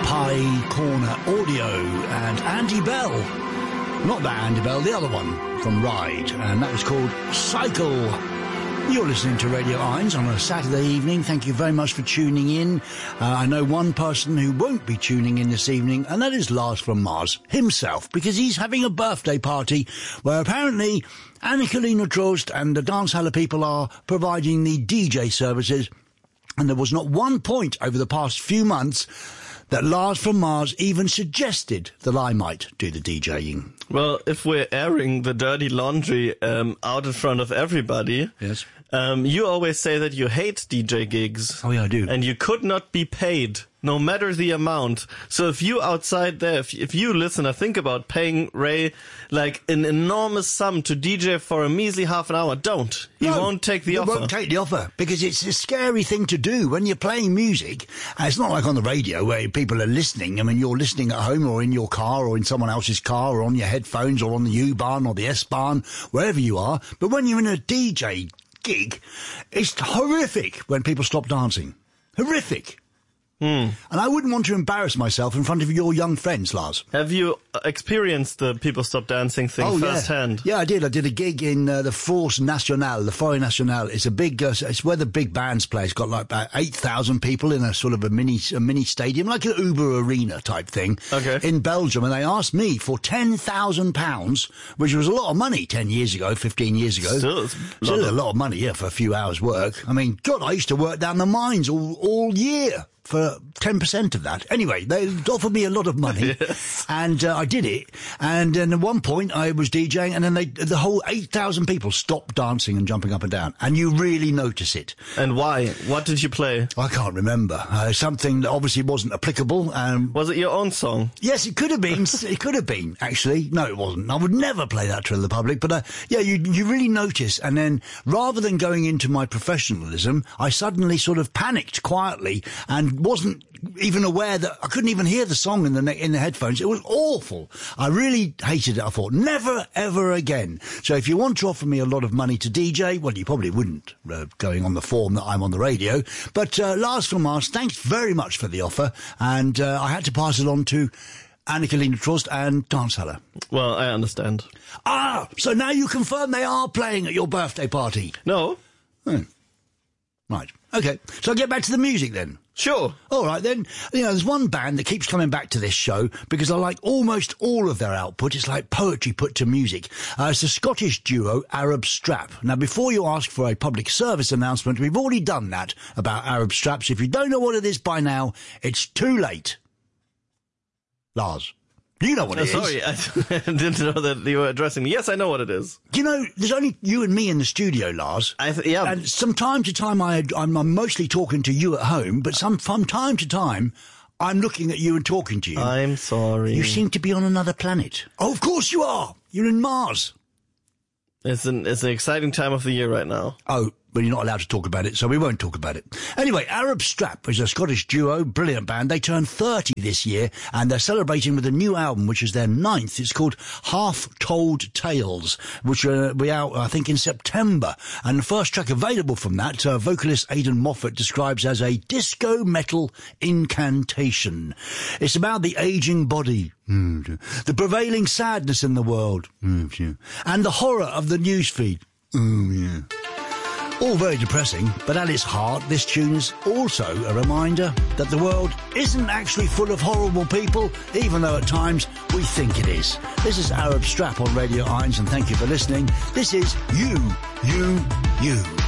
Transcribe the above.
Pie Corner Audio and Andy Bell. Not that Andy Bell, the other one from Ride, and that was called Cycle. You're listening to Radio Irons on a Saturday evening. Thank you very much for tuning in. I know one person who won't be tuning in this evening, and that is Lars from Mars himself, because he's having a birthday party where apparently Annika Lena Trost and the Dance Haller people are providing the DJ services, and there was not one point over the past few months that Lars from Mars even suggested that I might do the DJing. Well, if we're airing the dirty laundry out in front of everybody, yes, you always say that you hate DJ gigs. Oh, yeah, I do. And you could not be paid, no matter the amount. So if you outside there, if you listener think about paying Ray like an enormous sum to DJ for a measly half an hour, don't. He won't take the offer. He won't take the offer because it's a scary thing to do when you're playing music. It's not like on the radio where people are listening. I mean, you're listening at home or in your car or in someone else's car or on your headphones or on the U-Bahn or the S-Bahn, wherever you are. But when you're in a DJ gig, it's horrific when people stop dancing. Horrific. And I wouldn't want to embarrass myself in front of your young friends, Lars. Have you experienced the people stop dancing thing firsthand? Yeah, I did. I did a gig in the Force Nationale, the Foyer Nationale. It's a big, it's where the big bands play. It's got like about 8,000 people in a sort of a mini stadium, like an Uber Arena type thing. Okay. In Belgium, and they asked me for £10,000, which was a lot of money 10 years ago, 15 years ago. Still a lot of money, yeah, for a few hours' work. I mean, God, I used to work down the mines all year for 10% of that. Anyway, they offered me a lot of money, yes. And I did it. And then at one point I was DJing, and then the whole 8,000 people stopped dancing and jumping up and down. And you really notice it. And why? What did you play? I can't remember. Something that obviously wasn't applicable. Was it your own song? Yes, it could have been. It could have been, actually. No, it wasn't. I would never play that to the public. But yeah, you really notice. And then rather than going into my professionalism, I suddenly sort of panicked quietly and wasn't even aware that I couldn't even hear the song in the headphones. It was awful. I really hated it. I thought, never, ever again. So if you want to offer me a lot of money to DJ, well, you probably wouldn't, going on the form that I'm on the radio. But Lars from Mars, thanks very much for the offer. And I had to pass it on to Annika Lena Trost and Dance Haller. Well, I understand. So now you confirm they are playing at your birthday party? No. Right. Okay. So I'll get back to the music then. Sure. All right, then. There's one band that keeps coming back to this show because I like almost all of their output. It's like poetry put to music. It's the Scottish duo Arab Strap. Now, before you ask for a public service announcement, we've already done that about Arab Straps. If you don't know what it is by now, it's too late. Lars, you know what it is. Sorry, I didn't know that you were addressing me. Yes, I know what it is. There's only you and me in the studio, Lars. Yeah. And from time to time, I'm mostly talking to you at home, but from time to time, I'm looking at you and talking to you. I'm sorry. You seem to be on another planet. Oh, of course you are. You're in Mars. It's an exciting time of the year right now. Oh, but you're not allowed to talk about it, so we won't talk about it. Anyway, Arab Strap is a Scottish duo, brilliant band. They turned 30 this year, and they're celebrating with a new album, which is their 9th. It's called Half-Told Tales, which will be out, I think, in September. And the first track available from that, vocalist Aidan Moffat describes as a disco metal incantation. It's about the aging body, the prevailing sadness in the world, and the horror of the newsfeed. All very depressing, but at its heart, this tune is also a reminder that the world isn't actually full of horrible people, even though at times we think it is. This is Arab Strap on Radio Irons, and thank you for listening. This is You.